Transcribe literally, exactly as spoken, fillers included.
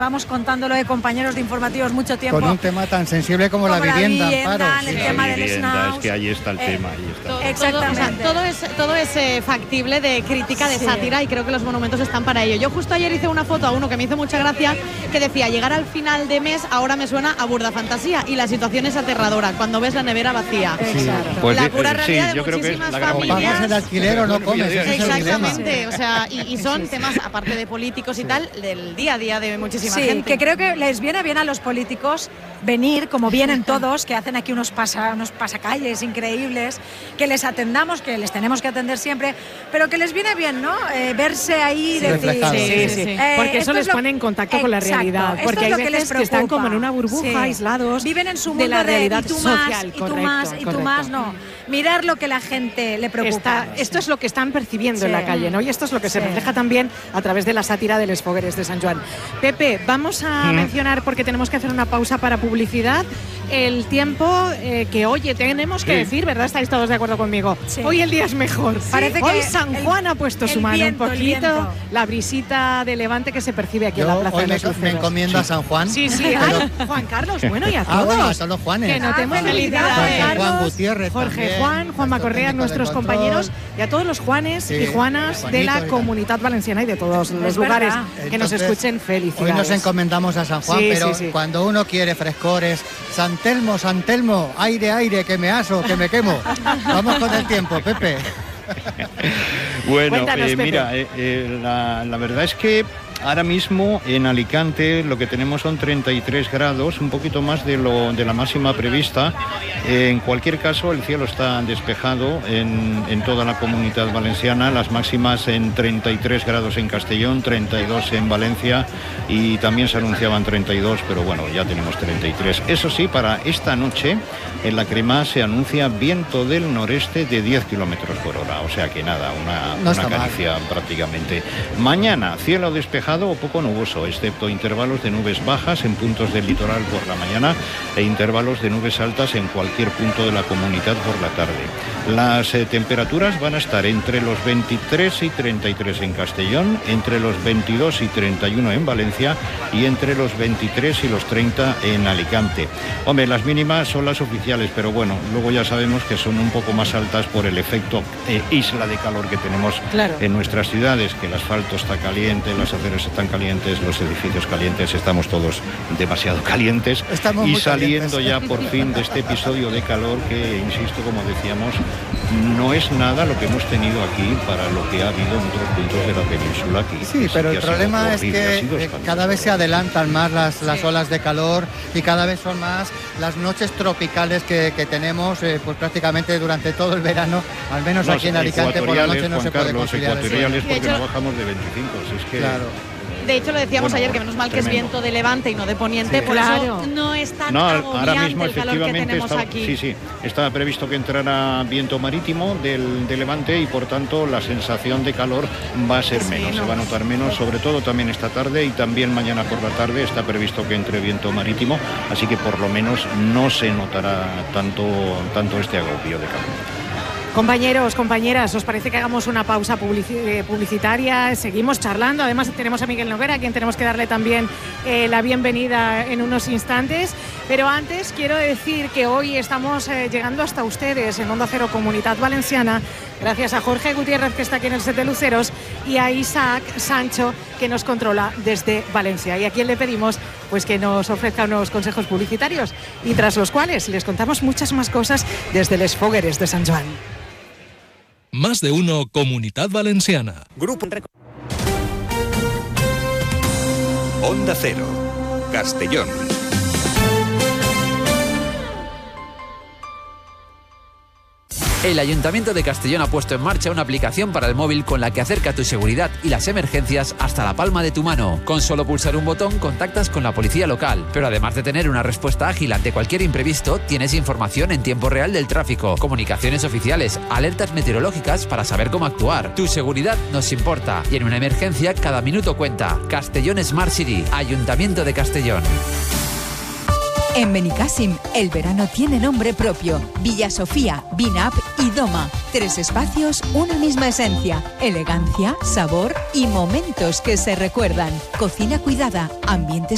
Vamos contándolo de compañeros de informativos mucho tiempo. Con un tema tan sensible como, como la vivienda, la vivienda Amparo. el Sí, tema sí. del snaus. Es que ahí está el eh, tema. Ahí está. Todo, Exactamente. O sea, todo es, todo es eh, factible de crítica, de sí. sátira, y creo que los monumentos están para ello. Yo justo ayer hice una foto a uno que me hizo mucha gracia, que decía: llegar al final de mes ahora me suena a burda fantasía, y la situación es aterradora cuando ves la nevera vacía. Sí. Exacto. Pues la de, pura eh, realidad sí, yo de creo que es muchísimas la gran familias. Pagas el alquiler o no comes. Ese Exactamente, es o sea, y, y son temas, aparte de políticos y tal, del día a día de muchísima sí, gente. Que creo que les viene bien a los políticos venir, como vienen todos, que hacen aquí unos, pasa, unos pasacalles increíbles, que les atendamos, que les tenemos que atender siempre, pero que les viene bien, ¿no? Eh, verse ahí y sí, decir... Sí, sí, sí. Eh, porque eso les lo, pone en contacto exacto, con la realidad. Porque hay veces que, que están como en una burbuja, sí. aislados. Viven en su mundo de la realidad de, y tú social. Más, y tú correcto, más, y correcto. tú más, no. Mirar lo que la gente le preocupa. Está, esto es lo que están percibiendo sí. en la calle, ¿no? Y esto es lo que se sí. refleja también a través de la sátira de los fogueres de San Joan. Pepe, vamos a mm. mencionar, porque tenemos que hacer una pausa para publicidad, el tiempo eh, que, oye, tenemos que sí. decir, ¿verdad? ¿Estáis todos de acuerdo conmigo? Sí. Hoy el día es mejor. Sí. Parece Hoy que San Juan el, ha puesto su mano viento, un poquito, la brisita de levante que se percibe aquí Yo en la Plaza hoy de los me, Luceros. me encomiendo sí. a San Juan. Sí, sí, ay, Juan Carlos, bueno, y a todos. Ah, bueno, a todos los Juanes. Que no te hemos ah, felicidades. Juan, Carlos, Juan Gutiérrez Jorge también, Juan, Juanma Correa, nuestros compañeros, y a todos los Juanes sí, y Juanas de la Comunidad Valenciana y de todos los lugares que Entonces, nos escuchen. Felicidades. Hoy nos encomendamos a San Juan, sí, pero sí, sí. cuando uno quiere frescores, San Telmo, San Telmo, aire, aire, que me aso, que me quemo. Vamos con el tiempo, Pepe. Bueno, Cuéntanos, eh, Pepe. mira, eh, eh, la, la verdad es que ahora mismo en Alicante lo que tenemos son treinta y tres grados, un poquito más de, lo, de la máxima prevista. Eh, en cualquier caso, el cielo está despejado en, en toda la Comunidad Valenciana, las máximas en treinta y tres grados en Castellón, treinta y dos en Valencia, y también se anunciaban treinta y dos, pero bueno, ya tenemos treinta y tres. Eso sí, para esta noche en la Cremá se anuncia viento del noreste de diez kilómetros por hora, o sea que nada, una, no una caricia mal. prácticamente. Mañana, cielo despejado o poco nuboso, excepto intervalos de nubes bajas en puntos del litoral por la mañana e intervalos de nubes altas en cualquier punto de la comunidad por la tarde. Las eh, temperaturas van a estar entre los veintitrés y treinta y tres en Castellón, entre los veintidós y treinta y uno en Valencia y entre los veintitrés y los treinta en Alicante. Hombre, las mínimas son las oficiales, pero bueno, luego ya sabemos que son un poco más altas por el efecto eh, isla de calor que tenemos claro. en nuestras ciudades, que el asfalto está caliente, las aceras están calientes, los edificios calientes, estamos todos demasiado calientes estamos y saliendo calientes. ya por fin de este episodio de calor que, insisto, como decíamos, no es nada lo que hemos tenido aquí para lo que ha habido en otros puntos de la península aquí. Sí, pero el problema es que cada vez se adelantan más las, las sí. olas de calor y cada vez son más las noches tropicales que, que tenemos eh, pues prácticamente durante todo el verano, al menos no, aquí en Alicante por la noche no Juan se puede Carlos, conciliar ecuatoriales porque hecho, no bajamos de veinticinco, si es que... Claro. De hecho, lo decíamos bueno, ayer, que menos mal tremendo. que es viento de levante y no de poniente, sí. por claro. eso no es tan no, agobiante ahora mismo, el calor que tenemos estaba, aquí. Sí, sí, estaba previsto que entrara viento marítimo del, de levante y por tanto la sensación de calor va a ser sí, menos, no. se va a notar menos, sobre todo también esta tarde y también mañana por la tarde está previsto que entre viento marítimo, así que por lo menos no se notará tanto, tanto este agobio de calor. Compañeros, compañeras, ¿os parece que hagamos una pausa publici- publicitaria? Seguimos charlando, además tenemos a Miguel Noguera, a quien tenemos que darle también eh, la bienvenida en unos instantes, pero antes quiero decir que hoy estamos eh, llegando hasta ustedes en Onda Cero Comunidad Valenciana, gracias a Jorge Gutiérrez, que está aquí en el set de Luceros, y a Isaac Sancho, que nos controla desde Valencia, y a quien le pedimos pues que nos ofrezca unos consejos publicitarios, y tras los cuales les contamos muchas más cosas desde les Fogueres de San Joan. Más de uno Comunidad Valenciana. Grupo Onda Cero, Castellón. El Ayuntamiento de Castellón ha puesto en marcha una aplicación para el móvil con la que acerca tu seguridad y las emergencias hasta la palma de tu mano. Con solo pulsar un botón contactas con la policía local, pero además de tener una respuesta ágil ante cualquier imprevisto, tienes información en tiempo real del tráfico, comunicaciones oficiales, alertas meteorológicas para saber cómo actuar. Tu seguridad nos importa y en una emergencia cada minuto cuenta. Castellón Smart City, Ayuntamiento de Castellón. En Benicàssim, el verano tiene nombre propio. Villa Sofía, Vinap y Doma. Tres espacios, una misma esencia. Elegancia, sabor y momentos que se recuerdan. Cocina cuidada, ambientes